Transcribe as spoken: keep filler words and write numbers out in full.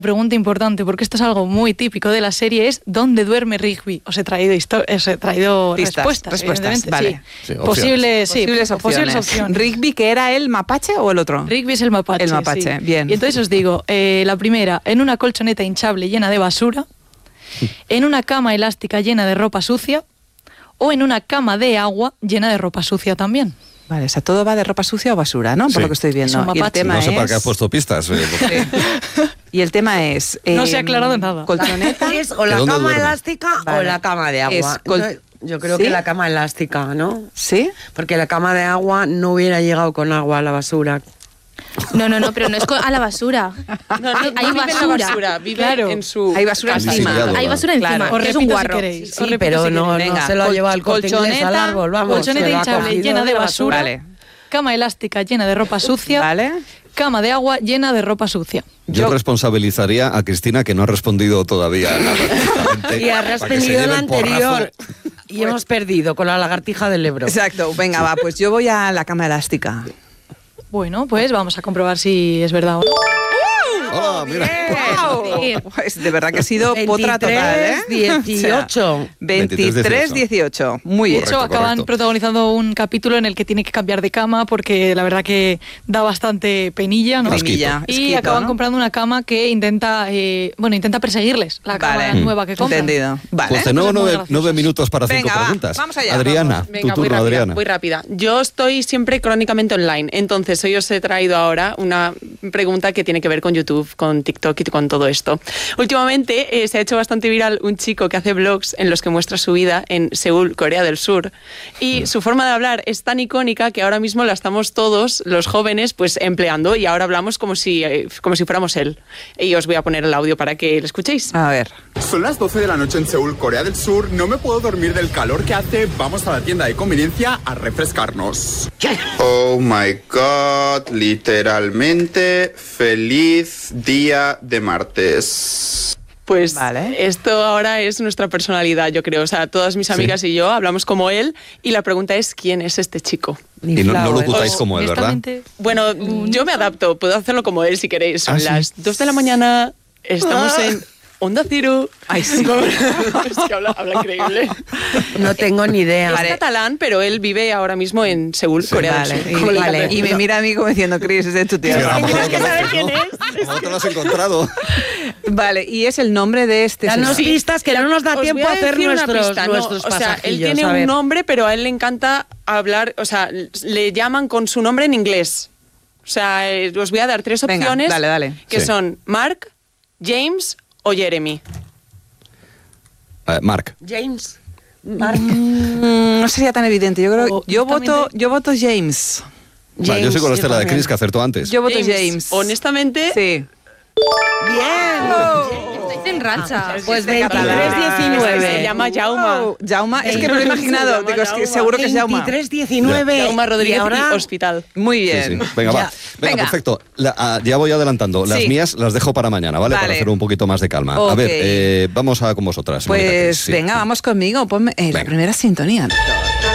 Pregunta importante, porque esto es algo muy típico de la serie, es ¿dónde duerme Rigby? Os he traído, histo- os he traído Pistas, respuestas, respuestas, evidentemente. vale. Sí. Sí, posibles, sí, Posibles opciones. posibles opciones. ¿Rigby, que era el mapache o el otro? Rigby es el mapache. El mapache, sí. bien. Y entonces os digo, eh, la primera, en una colchoneta hinchable llena de basura, en una cama elástica llena de ropa sucia, o en una cama de agua llena de ropa sucia también. Vale, o sea, todo va de ropa sucia o basura, ¿no? Por Sí. lo que estoy viendo. Es un Y el mapache. tema No sé para es- qué has puesto pistas. eh, porque- Y el tema es... No se ha em, aclarado nada. Colchoneta. Es o la ¿De dónde cama duerme? elástica Vale. o la cama de agua. Es col- Entonces, yo creo ¿Sí? que la cama elástica, ¿no? ¿Sí? Porque la cama de agua no hubiera llegado con agua a la basura. No, no, no, pero no es co- a la basura. No, no, hay no vive en la basura. basura, vive Claro. en su... Hay basura Casi encima. sellado, Hay ¿no? basura encima, Claro. Os que es un repito si guarro. queréis. Os Sí, repito pero si no, queréis. no Venga, se lo ha col- llevado el Corte Inglés colchoneta, al árbol, vamos. colchoneta se lo ha hinchable cogido llena de la basura. Vale. Cama elástica llena de ropa sucia, Vale. cama de agua llena de ropa sucia. Yo, Yo- responsabilizaría a Cristina, que no ha respondido todavía nada. directamente, Y has para que se respondido lleve la el porrazo. anterior. Y hemos perdido con la lagartija del Ebro. Exacto, venga, va, pues yo voy a la cama elástica. Bueno, pues vamos a comprobar si es verdad o no. Hola, mira. ¡Wow! Pues de verdad que ha sido potra total, ¿eh? veintitrés, dieciocho. veintitrés, dieciocho. Muy De bien. hecho, Correcto, acaban correcto. protagonizando un capítulo en el que tiene que cambiar de cama porque la verdad que da bastante penilla, ¿no? Penilla, Y esquito, acaban ¿no? comprando una cama que intenta, eh, bueno, intenta perseguirles, la cama Vale. nueva que compran. Entendido. Vale. Pues de nuevo Cosas muy nueve, graciosas. nueve minutos para cinco Venga, va, preguntas. vamos allá, Adriana, vamos. Venga, tu voy turno, rápida, Adriana. voy rápida. Yo estoy siempre crónicamente online, entonces hoy os he traído ahora una pregunta que tiene que ver con YouTube, con TikTok y con todo esto. Últimamente eh, se ha hecho bastante viral un chico que hace vlogs en los que muestra su vida en Seúl, Corea del Sur, y su forma de hablar es tan icónica que ahora mismo la estamos todos, los jóvenes, pues empleando, y ahora hablamos como si, eh, como si fuéramos él. Y os voy a poner el audio para que lo escuchéis. A ver. Son las doce de la noche en Seúl, Corea del Sur. No me puedo dormir del calor que hace. Vamos a la tienda de conveniencia a refrescarnos. Oh my god, literalmente feliz día de martes. Pues Vale. esto ahora es nuestra personalidad, yo creo. O sea, todas mis amigas y yo hablamos como él, y la pregunta es, ¿quién es este chico? Y no, no lo Flowers. ocultáis como él, ¿verdad? Honestamente, Bueno, yo me adapto, puedo hacerlo como él si queréis. Son ¿Ah, sí? las dos de la mañana, estamos en Onda Cero. Ay, sí. Es que habla, habla increíble. No tengo ni idea. Es catalán, pero él vive ahora mismo en Seúl, Corea Vale. del Sur. Y, Como le vale. encanta Y me decirlo. mira a mí como diciendo, Chris, es de tu Sí, tierra. a lo mejor Tienes que lo saber conoces, quién ¿no? ¿Cómo te lo has encontrado? Vale, y es el nombre de este Danos señor. pistas que no nos da Os tiempo voy a hacer decir una nuestros, pista, no, nuestros o sea, él pasajillos, tiene a ver. un nombre, pero a él le encanta hablar, o sea, le llaman con su nombre en inglés. O sea, eh, os voy a dar tres Venga, opciones dale, dale. que Sí. son Mark, James o Jeremy. Eh, Mark. James. Mark. Mm, no sería tan evidente. Yo creo, O yo voto, justamente- yo voto James. Vale, yo soy con la estela de también. Chris, que acertó antes. Yo voto James. Honestamente, Sí. Bien. Estáis en racha. Pues de catalán. veintitrés diecinueve. se llama Jauma. Wow, Jauma, es que me lo he Se imaginado. llama Digo, es que Jauma. seguro que es Jauma. veintitrés diecinueve. Jauma Rodríguez y ahora y Hospital. Muy Sí, bien. sí. Venga, va. Ya. Venga, Venga. perfecto. La- ah, ya voy adelantando. Las Sí. mías las dejo para mañana, ¿vale? Vale. Para hacer un poquito más de calma. Ok. A ver, eh, vamos a con vosotras. Mónica, Pues Cris, sí. venga, vamos conmigo. Ponme eh, la Venga. primera sintonía.